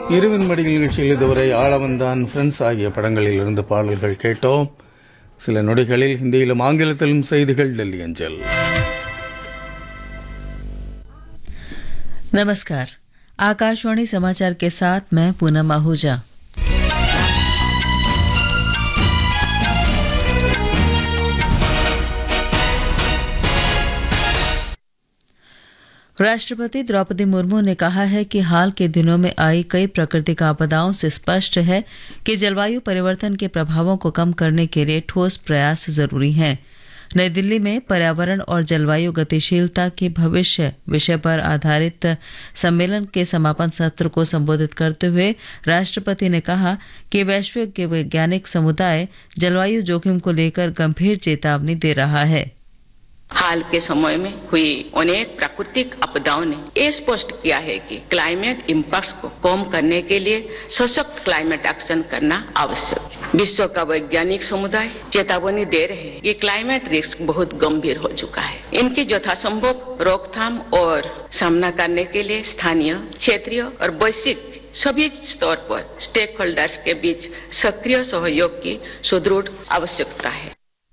இரவின் மடியில் நிகழ்ச்சியில் இதுவரை ஆளவந்தான் ஃப்ரெண்ட்ஸ் ஆகிய படங்களில் இருந்து பாடல்கள் கேட்டோம். சில நொடிகளில் ஹிந்தியிலும் ஆங்கிலத்திலும் செய்திகள் டெல்லி அஞ்சல். नमस्कार, आकाशवाणी समाचार के साथ मैं पूनम आहूजा। राष्ट्रपति द्रौपदी मुर्मू ने कहा है कि हाल के दिनों में आई कई प्राकृतिक आपदाओं से स्पष्ट है कि जलवायु परिवर्तन के प्रभावों को कम करने के लिए ठोस प्रयास जरूरी हैं। नई दिल्ली में पर्यावरण और जलवायु गतिशीलता के भविष्य विषय पर आधारित सम्मेलन के समापन सत्र को संबोधित करते हुए राष्ट्रपति ने कहा कि वैश्विक वैज्ञानिक समुदाय जलवायु जोखिम को लेकर गंभीर चेतावनी दे रहा है। हाल के समय में हुई अनेक प्राकृतिक आपदाओं ने ये स्पष्ट किया है कि क्लाइमेट इम्पैक्ट्स को कम करने के लिए सशक्त क्लाइमेट एक्शन करना आवश्यक है। विश्व का वैज्ञानिक समुदाय चेतावनी दे रहे हैं कि क्लाइमेट रिस्क बहुत गंभीर हो चुका है। इनकी यथासंभव रोकथाम और सामना करने के लिए स्थानीय, क्षेत्रीय और वैश्विक सभी स्तर पर स्टेक होल्डर्स के बीच सक्रिय सहयोग की सुदृढ़ आवश्यकता है।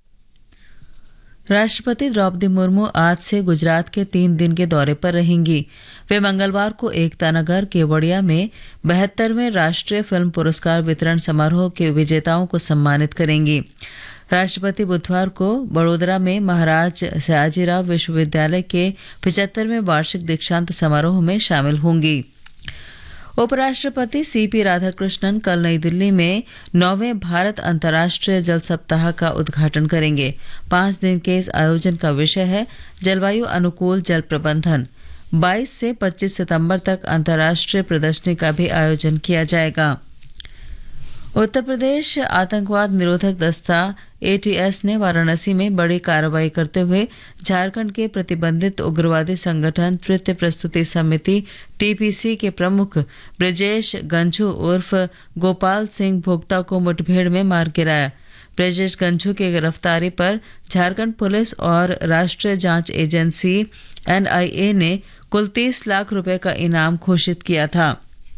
राष्ट्रपति द्रौपदी मुर्मू आज से गुजरात के 3 दिन के दौरे पर रहेंगी। वे मंगलवार को एकता नगर केवड़िया में 72वें राष्ट्रीय फिल्म पुरस्कार वितरण समारोह के विजेताओं को सम्मानित करेंगी। राष्ट्रपति बुधवार को बड़ोदरा में महाराज सयाजीराव विश्वविद्यालय के 75वें वार्षिक दीक्षांत समारोह में शामिल होंगी। उपराष्ट्रपति सीपी राधाकृष्णन कल नई दिल्ली में 9वें भारत अंतर्राष्ट्रीय जल सप्ताह का उद्घाटन करेंगे। 5 दिन के इस आयोजन का विषय है जलवायु अनुकूल जल प्रबंधन। 22 से 25 सितंबर तक अंतर्राष्ट्रीय प्रदर्शनी का भी आयोजन किया जाएगा। उत्तर प्रदेश आतंकवाद निरोधक दस्ता ATS ने वाराणसी में बड़ी कार्रवाई करते हुए झारखंड के प्रतिबंधित उग्रवादी संगठन तृतीय प्रस्तुति समिति TPC के प्रमुख ब्रजेश गंझू उर्फ गोपाल सिंह भोक्ता को मुठभेड़ में मार गिराया। ब्रजेश गंझू की गिरफ्तारी पर झारखंड पुलिस और राष्ट्रीय जांच एजेंसी NIA ने कुल 30 लाख रुपए का इनाम घोषित किया था।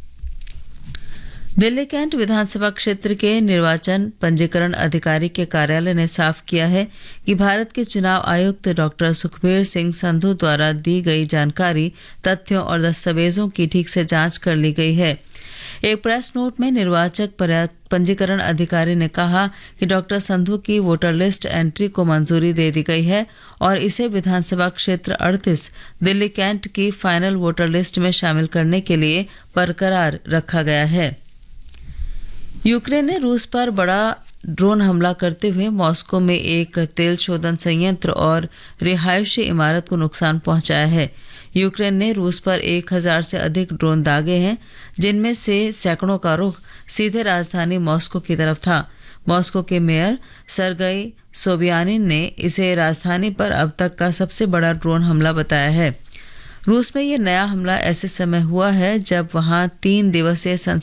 दिल्ली कैंट विधानसभा क्षेत्र के निर्वाचन पंजीकरण अधिकारी के कार्यालय ने साफ किया है कि भारत के चुनाव आयुक्त डॉक्टर सुखबीर सिंह संधू द्वारा दी गई जानकारी, तथ्यों और दस्तावेजों की ठीक से जांच कर ली गई है। एक प्रेस नोट में निर्वाचक पंजीकरण अधिकारी ने कहा कि डॉक्टर संधू की वोटर लिस्ट एंट्री को मंजूरी दे दी गई है और इसे विधानसभा क्षेत्र 38 दिल्ली कैंट की फाइनल वोटर लिस्ट में शामिल करने के लिए बरकरार रखा गया है। यूक्रेन ने रूस पर बड़ा ड्रोन हमला करते हुए मॉस्को में एक तेल शोधन संयंत्र और रिहायशी इमारत को नुकसान पहुंचाया है। यूक्रेन ने रूस पर 1000 से अधिक ड्रोन दागे हैं, जिनमें से सैकड़ों का रुख सीधे राजधानी मॉस्को की तरफ था। मॉस्को के मेयर सरगई सोबियानिन ने इसे राजधानी पर अब तक का सबसे बड़ा ड्रोन हमला बताया है। रूस में यह नया हमला ऐसे समय हुआ है जब वहां 3 दिवसीय